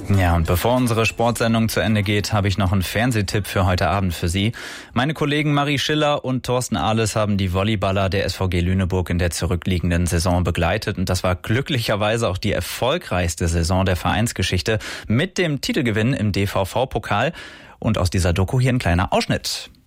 Ja, und bevor unsere Sportsendung zu Ende geht, habe ich noch einen Fernsehtipp für heute Abend für Sie. Meine Kollegen Marie Schiller und Thorsten Ahles haben die Volleyballer der SVG Lüneburg in der zurückliegenden Saison begleitet. Und das war glücklicherweise auch die erfolgreichste Saison der Vereinsgeschichte mit dem Titelgewinn im DVV-Pokal. Und aus dieser Doku hier ein kleiner Ausschnitt.